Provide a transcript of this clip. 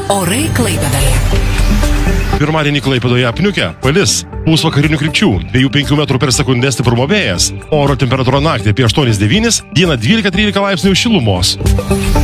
Orai Klaipėdoje. Pirmadienį Klaipėdoje apniukę, palis, pūs vakarinių krypčių, 2-5 metrų per sekundę stiprumo vėjas, oro temperatūra naktį apie 8-9, dieną 12-13 laipsnių šilumos.